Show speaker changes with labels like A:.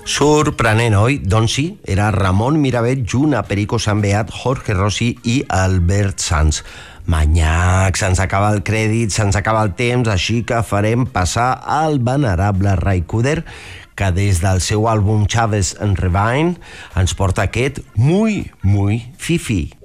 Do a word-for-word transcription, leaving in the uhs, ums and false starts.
A: Sorprenent, oi? Doncs sí, era Ramon Miravet junt a Perico Sambeat, Jorge Rossi i Albert Sanz. Manyac, se'ns acaba el crèdit, se'ns acaba el temps, així que farem passar al venerable Ray Cooder, que des del seu àlbum Chaves and Ravine ens porta aquest Muy, Muy Fifi.